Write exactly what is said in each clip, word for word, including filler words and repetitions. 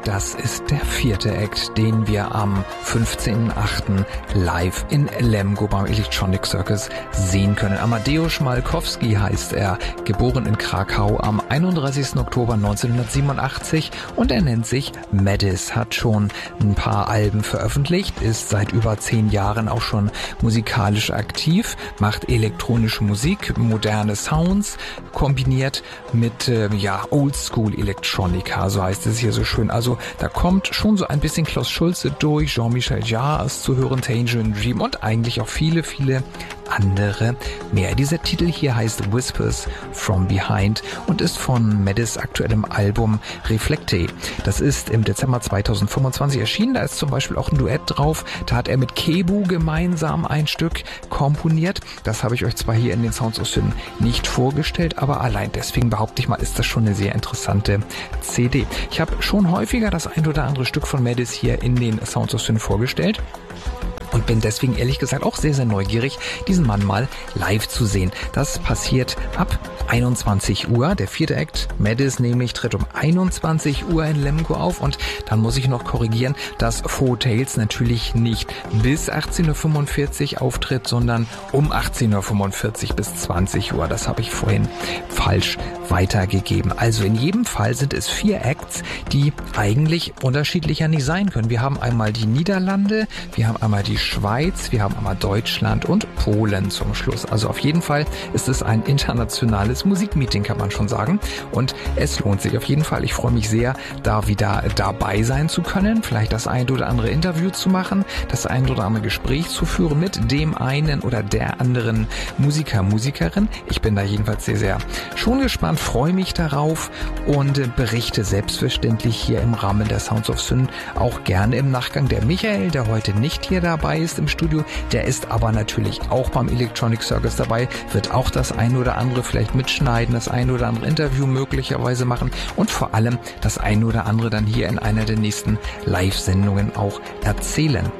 das ist der vierte Act, den wir am fünfzehnten achten live in Lemgo beim Electronic Circus sehen können. Amadeusz Schmalkowski heißt er, geboren in Krakau am einunddreißigsten Oktober neunzehnhundertsiebenundachtzig und er nennt sich Madis, hat schon ein paar Alben veröffentlicht, ist seit über zehn Jahren auch schon musikalisch aktiv, macht elektronische Musik, moderne Sounds, kombiniert mit äh, ja Oldschool Electronica, so heißt es hier so schön. Also da kommt schon so ein bisschen Klaus Schulze durch, Jean-Michel Jarre ist zu hören, Tangerine Dream und eigentlich auch viele, viele andere mehr. Dieser Titel hier heißt Whispers from Behind und ist von Madis aktuellem Album Reflecte. Das ist im Dezember zweitausendfünfundzwanzig erschienen. Da ist zum Beispiel auch ein Duett drauf. Da hat er mit Kebu gemeinsam ein Stück komponiert. Das habe ich euch zwar hier in den Sounds of Syn nicht vorgestellt, aber allein deswegen behaupte ich mal, ist das schon eine sehr interessante C D. Ich habe schon häufiger das ein oder andere Stück von Madis hier in den Sounds of Syn vorgestellt. Und bin deswegen ehrlich gesagt auch sehr, sehr neugierig, diesen Mann mal live zu sehen. Das passiert ab einundzwanzig Uhr. Der vierte Act, Madis nämlich, tritt um einundzwanzig Uhr in Lemgo auf. Und dann muss ich noch korrigieren, dass Four Tales natürlich nicht bis achtzehn Uhr fünfundvierzig auftritt, sondern um achtzehn Uhr fünfundvierzig bis zwanzig Uhr. Das habe ich vorhin falsch weitergegeben. Also in jedem Fall sind es vier Acts, die eigentlich unterschiedlicher nicht sein können. Wir haben einmal die Niederlande, wir haben einmal die Schweiz, wir haben einmal Deutschland und Polen zum Schluss. Also auf jeden Fall ist es ein internationales Musikmeeting, kann man schon sagen. Und es lohnt sich auf jeden Fall. Ich freue mich sehr, da wieder dabei sein zu können, vielleicht das ein oder andere Interview zu machen, das ein oder andere Gespräch zu führen mit dem einen oder der anderen Musiker, Musikerin. Ich bin da jedenfalls sehr, sehr schon gespannt, freue mich darauf und berichte selbstverständlich hier im Rahmen der Sounds of Syn auch gerne im Nachgang. Der Michael, der heute nicht hier dabei ist im Studio, der ist aber natürlich auch beim Electronic Circus dabei, wird auch das ein oder andere vielleicht mitschneiden, das ein oder andere Interview möglicherweise machen und vor allem das ein oder andere dann hier in einer der nächsten Live-Sendungen auch erzählen.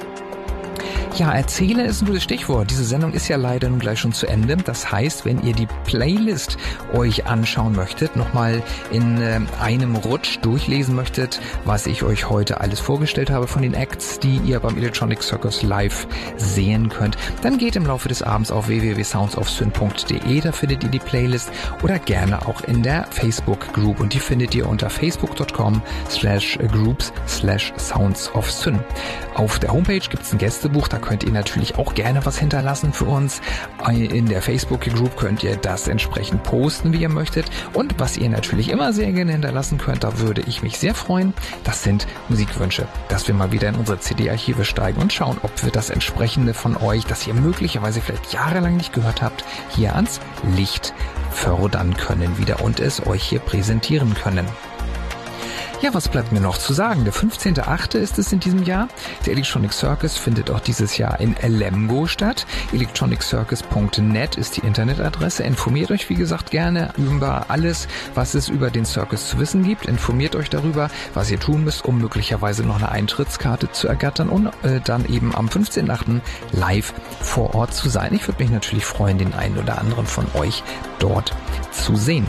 Ja, erzähle ist ein gutes Stichwort. Diese Sendung ist ja leider nun gleich schon zu Ende. Das heißt, wenn ihr die Playlist euch anschauen möchtet, nochmal in äh, einem Rutsch durchlesen möchtet, was ich euch heute alles vorgestellt habe von den Acts, die ihr beim Electronic Circus live sehen könnt, dann geht im Laufe des Abends auf w w w punkt sounds of syn punkt d e, da findet ihr die Playlist oder gerne auch in der Facebook Group und die findet ihr unter facebook punkt com slash groups slash sounds of syn. Auf der Homepage gibt es ein Gästebuch, da könnt ihr natürlich auch gerne was hinterlassen für uns. In der Facebook-Group könnt ihr das entsprechend posten, wie ihr möchtet. Und was ihr natürlich immer sehr gerne hinterlassen könnt, da würde ich mich sehr freuen, das sind Musikwünsche. Dass wir mal wieder in unsere C D-Archive steigen und schauen, ob wir das entsprechende von euch, das ihr möglicherweise vielleicht jahrelang nicht gehört habt, hier ans Licht fördern können wieder und es euch hier präsentieren können. Ja, was bleibt mir noch zu sagen? Der fünfzehnten achte ist es in diesem Jahr. Der Electronic Circus findet auch dieses Jahr in Lemgo statt. electronic circus punkt net ist die Internetadresse. Informiert euch, wie gesagt, gerne über alles, was es über den Circus zu wissen gibt. Informiert euch darüber, was ihr tun müsst, um möglicherweise noch eine Eintrittskarte zu ergattern und äh, dann eben am fünfzehnten achten live vor Ort zu sein. Ich würde mich natürlich freuen, den einen oder anderen von euch dort zu sehen.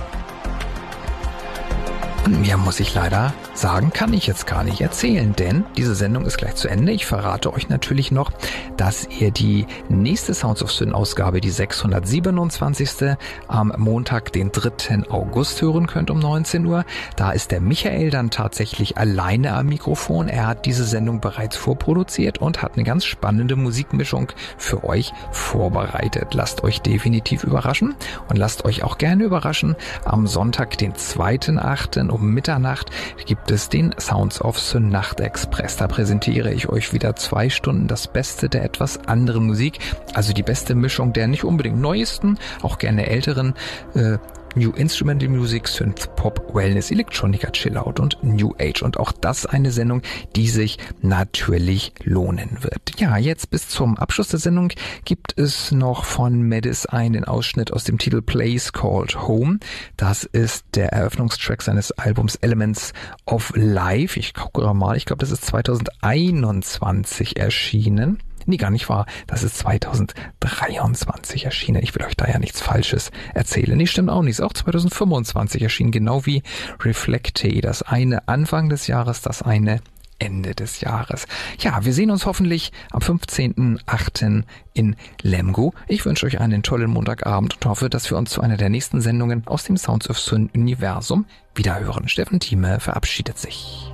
Mehr muss ich leider sagen, kann ich jetzt gar nicht erzählen, denn diese Sendung ist gleich zu Ende. Ich verrate euch natürlich noch, dass ihr die nächste Sounds of Syn Ausgabe, die sechshundertsiebenundzwanzigste am Montag, den dritten August hören könnt um neunzehn Uhr. Da ist der Michael dann tatsächlich alleine am Mikrofon. Er hat diese Sendung bereits vorproduziert und hat eine ganz spannende Musikmischung für euch vorbereitet. Lasst euch definitiv überraschen und lasst euch auch gerne überraschen. Am Sonntag, den zweiten achten um Mitternacht gibt es den Sounds of Syn Nachtexpress. Da präsentiere ich euch wieder zwei Stunden das Beste der etwas anderen Musik, also die beste Mischung der nicht unbedingt neuesten, auch gerne älteren äh, New Instrumental Music, Synth, Pop, Wellness, Electronica, Chillout und New Age. Und auch das eine Sendung, die sich natürlich lohnen wird. Ja, jetzt bis zum Abschluss der Sendung gibt es noch von Madis einen Ausschnitt aus dem Titel Place Called Home. Das ist der Eröffnungstrack seines Albums Elements of Life. Ich gucke mal, ich glaube, das ist zweitausendeinundzwanzig erschienen. Nee, gar nicht wahr. Das ist zweitausenddreiundzwanzig erschienen. Ich will euch da ja nichts Falsches erzählen. Nee, stimmt auch nicht. Ist auch zweitausendfünfundzwanzig erschienen. Genau wie Reflecte. Das eine Anfang des Jahres, das eine Ende des Jahres. Ja, wir sehen uns hoffentlich am fünfzehnten achten in Lemgo. Ich wünsche euch einen tollen Montagabend und hoffe, dass wir uns zu einer der nächsten Sendungen aus dem Sounds of Sin Universum wiederhören. Steffen Thieme verabschiedet sich.